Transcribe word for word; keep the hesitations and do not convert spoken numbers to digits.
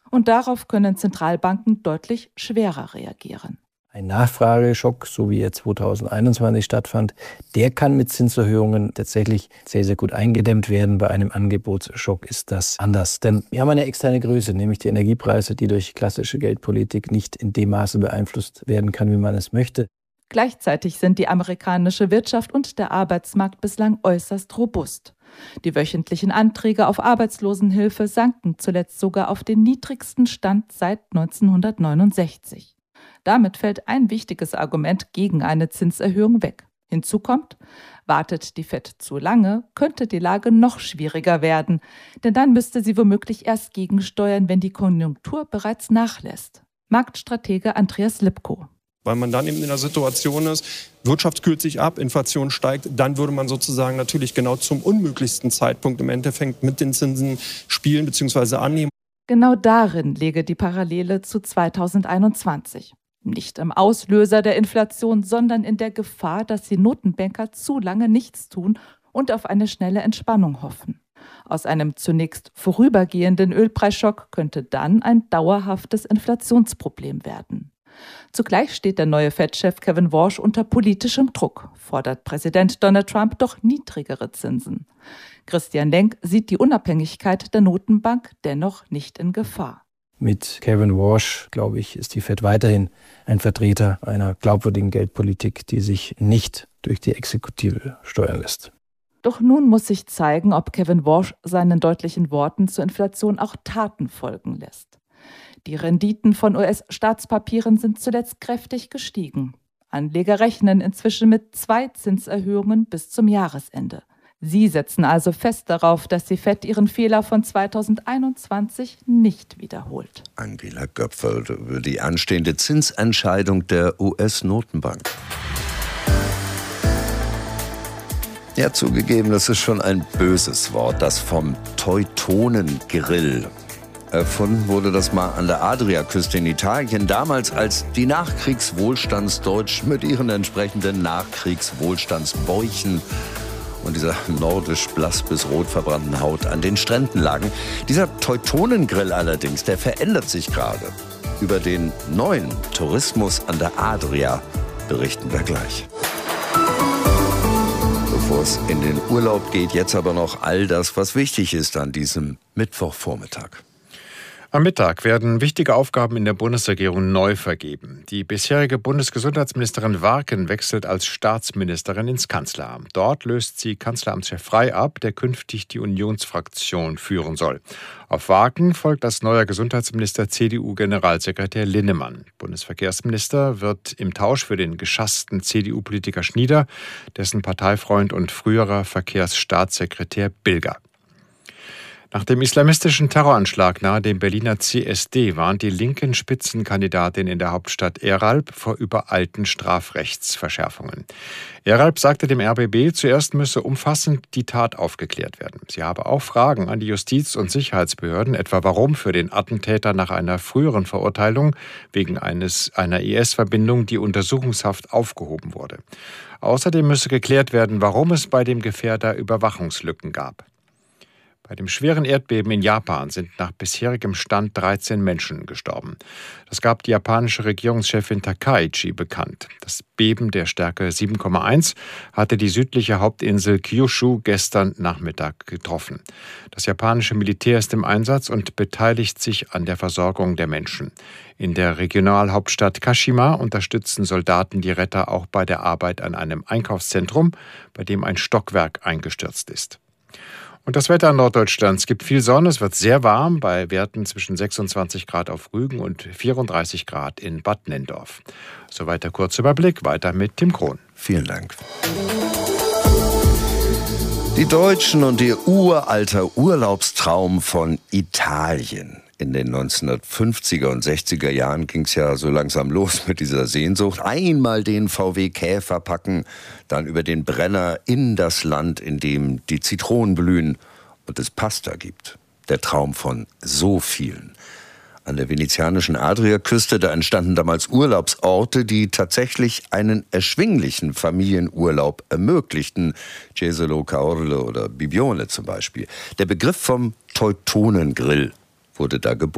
Und darauf können Zentralbanken deutlich schwerer reagieren. Ein Nachfrageschock, so wie er zweitausendeinundzwanzig stattfand, der kann mit Zinserhöhungen tatsächlich sehr, sehr gut eingedämmt werden. Bei einem Angebotsschock ist das anders. Denn wir haben eine externe Größe, nämlich die Energiepreise, die durch klassische Geldpolitik nicht in dem Maße beeinflusst werden kann, wie man es möchte. Gleichzeitig sind die amerikanische Wirtschaft und der Arbeitsmarkt bislang äußerst robust. Die wöchentlichen Anträge auf Arbeitslosenhilfe sanken zuletzt sogar auf den niedrigsten Stand seit neunzehnhundertneunundsechzig. Damit fällt ein wichtiges Argument gegen eine Zinserhöhung weg. Hinzu kommt, wartet die Fed zu lange, könnte die Lage noch schwieriger werden, denn dann müsste sie womöglich erst gegensteuern, wenn die Konjunktur bereits nachlässt. Marktstratege Andreas Lipko. Weil man dann eben in der Situation ist, Wirtschaft kühlt sich ab, Inflation steigt, dann würde man sozusagen natürlich genau zum unmöglichsten Zeitpunkt im Endeffekt mit den Zinsen spielen bzw. annehmen. Genau darin läge die Parallele zu zweitausendeinundzwanzig. Nicht im Auslöser der Inflation, sondern in der Gefahr, dass die Notenbanker zu lange nichts tun und auf eine schnelle Entspannung hoffen. Aus einem zunächst vorübergehenden Ölpreisschock könnte dann ein dauerhaftes Inflationsproblem werden. Zugleich steht der neue Fed-Chef Kevin Warsh unter politischem Druck, fordert Präsident Donald Trump doch niedrigere Zinsen. Christian Lenk sieht die Unabhängigkeit der Notenbank dennoch nicht in Gefahr. Mit Kevin Warsh, glaube ich, ist die Fed weiterhin ein Vertreter einer glaubwürdigen Geldpolitik, die sich nicht durch die Exekutive steuern lässt. Doch nun muss sich zeigen, ob Kevin Warsh seinen deutlichen Worten zur Inflation auch Taten folgen lässt. Die Renditen von U S-Staatspapieren sind zuletzt kräftig gestiegen. Anleger rechnen inzwischen mit zwei Zinserhöhungen bis zum Jahresende. Sie setzen also fest darauf, dass die Fed ihren Fehler von zweitausendeinundzwanzig nicht wiederholt. Angela Göpfel über die anstehende Zinsentscheidung der U S-Notenbank. Ja, zugegeben, das ist schon ein böses Wort, das vom Teutonengrill. Erfunden wurde das mal an der Adriaküste in Italien, damals als die Nachkriegswohlstandsdeutschen mit ihren entsprechenden Nachkriegswohlstandsbäuchen und dieser nordisch blass bis rot verbrannten Haut an den Stränden lagen. Dieser Teutonengrill allerdings, der verändert sich gerade. Über den neuen Tourismus an der Adria berichten wir gleich. Bevor es in den Urlaub geht, jetzt aber noch all das, was wichtig ist an diesem Mittwochvormittag. Am Mittag werden wichtige Aufgaben in der Bundesregierung neu vergeben. Die bisherige Bundesgesundheitsministerin Warken wechselt als Staatsministerin ins Kanzleramt. Dort löst sie Kanzleramtschef Frey ab, der künftig die Unionsfraktion führen soll. Auf Warken folgt als neuer Gesundheitsminister C D U-Generalsekretär Linnemann. Bundesverkehrsminister wird im Tausch für den geschassten C D U-Politiker Schnieder, dessen Parteifreund und früherer Verkehrsstaatssekretär Bilger. Nach dem islamistischen Terroranschlag nahe dem Berliner C S D warnt die linken Spitzenkandidatin in der Hauptstadt Eralb vor übereilten Strafrechtsverschärfungen. Eralb sagte dem R B B, zuerst müsse umfassend die Tat aufgeklärt werden. Sie habe auch Fragen an die Justiz- und Sicherheitsbehörden, etwa warum für den Attentäter nach einer früheren Verurteilung wegen eines, einer I S-Verbindung die Untersuchungshaft aufgehoben wurde. Außerdem müsse geklärt werden, warum es bei dem Gefährder Überwachungslücken gab. Bei dem schweren Erdbeben in Japan sind nach bisherigem Stand dreizehn Menschen gestorben. Das gab die japanische Regierungschefin Takaichi bekannt. Das Beben der Stärke sieben Komma eins hatte die südliche Hauptinsel Kyushu gestern Nachmittag getroffen. Das japanische Militär ist im Einsatz und beteiligt sich an der Versorgung der Menschen. In der Regionalhauptstadt Kashima unterstützen Soldaten die Retter auch bei der Arbeit an einem Einkaufszentrum, bei dem ein Stockwerk eingestürzt ist. Und das Wetter in Norddeutschland. Es gibt viel Sonne, es wird sehr warm, bei Werten zwischen sechsundzwanzig Grad auf Rügen und vierunddreißig Grad in Bad Nenndorf. Soweit der Kurzüberblick, weiter mit Tim Krohn. Vielen Dank. Die Deutschen und ihr uralter Urlaubstraum von Italien. In den neunzehnhundertfünfziger und sechziger Jahren ging es ja so langsam los mit dieser Sehnsucht. Einmal den V W Käfer packen, dann über den Brenner in das Land, in dem die Zitronen blühen und es Pasta gibt. Der Traum von so vielen. An der venezianischen Adriaküste, da entstanden damals Urlaubsorte, die tatsächlich einen erschwinglichen Familienurlaub ermöglichten. Jesolo, Caorle oder Bibione zum Beispiel. Der Begriff vom Teutonengrill wurde da geboren.